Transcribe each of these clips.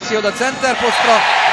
teszi oda centerposztra,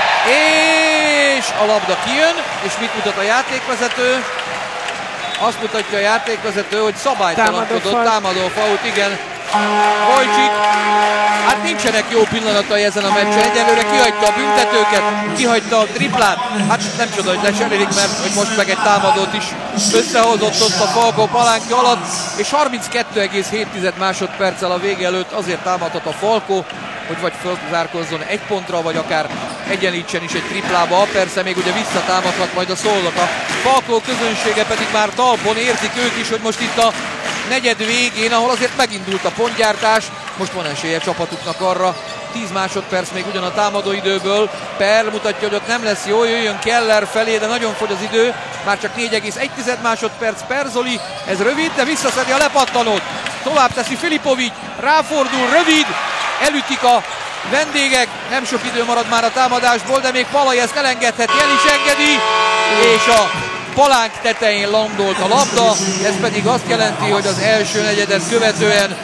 és a labda kijön, és mit mutat a játékvezető? Azt mutatja a játékvezető, hogy szabálytalankodott, támadó fault, igen. Wojcik, hát nincsenek jó pillanatai ezen a meccsen, egyelőre kihagyta a büntetőket, kihagyta a triplát, hát nem csoda, hogy lecserélik, mert hogy most meg egy támadót is összehozott ott a Falkó palánkja alatt, és 32,7 másodperccel a vége előtt azért támadhat a Falkó, hogy vagy fölzárkozzon egy pontra, vagy akár egyenlítsen is egy triplába, persze még ugye visszatámadhat majd a Szolnok. A Falkó közönsége pedig már talpon, érzik ők is, hogy most itt a negyed végén, ahol azért megindult a pontgyártás, most van esélye csapatuknak arra, 10 másodperc még ugyan a támadóidőből, Per mutatja, hogy ott nem lesz jó, jöjjön Keller felé, de nagyon fogy az idő, már csak 4,1 másodperc, Per Zoli, ez rövid, de visszaszedi a lepattanót, tovább teszi Filipovic, ráfordul, rövid, elütik a vendégek, nem sok idő marad már a támadásból, de még Palai ezt elengedheti, el is engedi, és a palánk tetején landolt a labda, ez pedig azt jelenti, hogy az első negyedet követően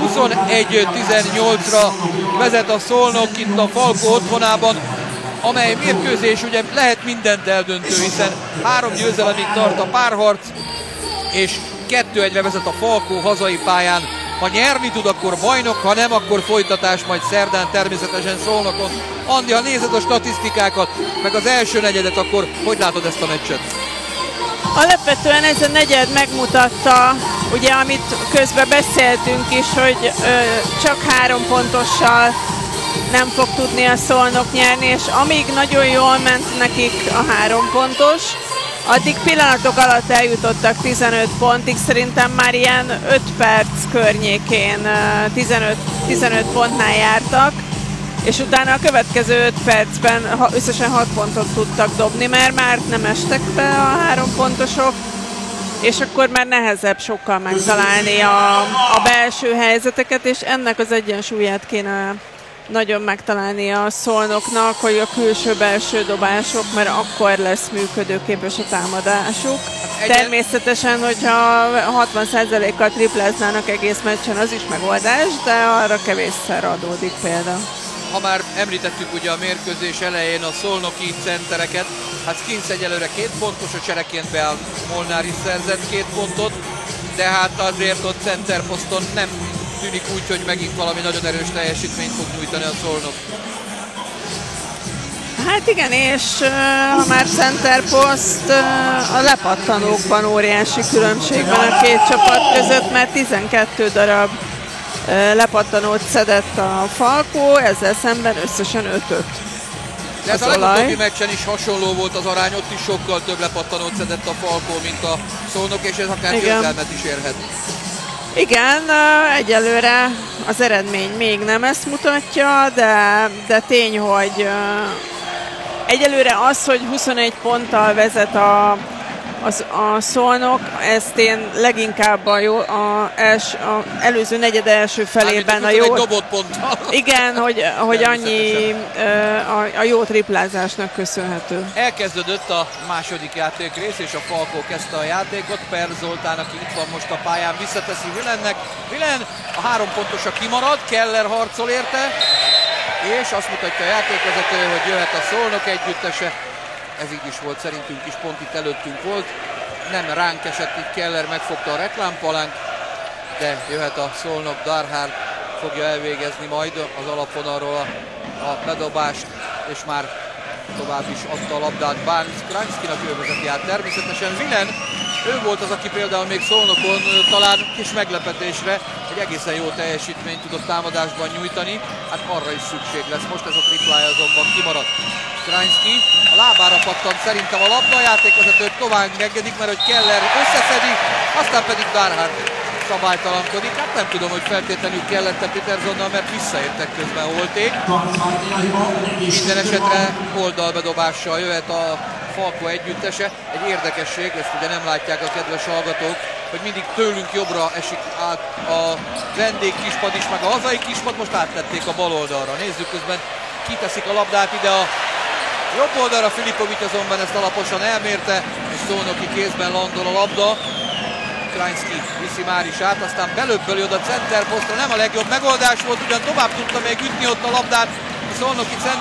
21-18-ra vezet a Szolnok itt a Falkó otthonában, amely mérkőzés ugye lehet mindent eldöntő, hiszen 3 győzelemig tart a párharc, és 2-1-re vezet a Falkó hazai pályán. Ha nyerni tud, akkor bajnok, ha nem, akkor folytatás majd szerdán természetesen Szolnokon. Andi, ha nézed a statisztikákat, meg az első negyedet, akkor hogy látod ezt a meccset? Alapvetően ez a negyed megmutatta, ugye amit közben beszéltünk is, hogy csak 3 pontossal nem fog tudni a Szolnok nyerni, és amíg nagyon jól ment nekik a 3 pontos, addig pillanatok alatt eljutottak 15 pontig, szerintem már ilyen 5 perc környékén 15 pontnál jártak, és utána a következő 5 percben összesen 6 pontot tudtak dobni, mert már nem estek be a 3 pontosok, és akkor már nehezebb sokkal megtalálni a belső helyzeteket, és ennek az egyensúlyát kéne nagyon megtalálni a Szolnoknak, hogy a külső-belső dobások, mert akkor lesz működőképes a támadásuk. Természetesen, hogyha 60%-kal tripláznának egész meccsen, az is megoldás, de arra kevésszer adódik példa. Ha már említettük ugye a mérkőzés elején a szolnoki centereket, hát Skins egyelőre 2 pontos, a csereként beáll Molnár is szerzett 2 pontot, de hát azért ott centerposzton nem tűnik úgy, hogy megint valami nagyon erős teljesítményt fog nyújtani a Szolnok. Hát igen, és ha már centerposzt, a lepattanókban óriási különbség van a két csapat között, mert 12 darab lepattanót szedett a Falkó, ezzel szemben összesen 5-öt. De ez a legutóbbi meccsen is hasonló volt az arány, ott is sokkal több lepattanót szedett a Falkó, mint a Szolnok, és ez akár győzelmet is érhet. Igen, egyelőre az eredmény még nem ezt mutatja, de tény, hogy egyelőre az, hogy 21 ponttal vezet a Szolnok, ezt én leginkább a előző negyed első felében a jó... Igen, hogy annyi a jó triplázásnak köszönhető. Elkezdődött a második játékrész, és a Falkó kezdte a játékot. Per Zoltán, aki itt van most a pályán, visszateszi Vilennek. Vilen a 3 pontosa kimarad, Keller harcol érte, és azt mutatja a játékvezető, hogy jöhet a Szolnok együttese. Ez így is volt, szerintünk is pont itt előttünk volt. Nem ránk esett, itt Keller megfogta a reklámpalánk, de jöhet a Szolnok, Darhár fogja elvégezni majd az alapvonalról a bedobást, és már tovább is adta a labdát Barnes Kranjskinak, ő vezeti át természetesen. Vilen, ő volt az, aki például még Szolnokon talán kis meglepetésre egy egészen jó teljesítményt tudott támadásban nyújtani, hát arra is szükség lesz. Most ez a triplája azonban kimaradt. Kranjski a lábára pattant szerintem a labda, a játékvezető tovább engedik, mert hogy Keller összeszedi, aztán pedig Darhár szabálytalankodik. Hát nem tudom, hogy feltétlenül kellett-e Petersonnal, mert visszaértek közben Holték. Minden esetre oldalbedobással jöhet a Falkó együttese. Egy érdekesség, ezt ugye nem látják a kedves hallgatók, hogy mindig tőlünk jobbra esik át a vendég kispad is, meg a hazai kispad, most áttették a bal oldalra. Nézzük, közben kiteszik a labdát ide a jobb oldalra, Filipovic azonban ezt alaposan elmérte, és Szolnoki kézben landol a labda. Kranjski viszi már is át, aztán belöbböli oda centerposztra, nem a legjobb megoldás volt, ugyan tovább tudta még ütni ott a labdát a szolnoki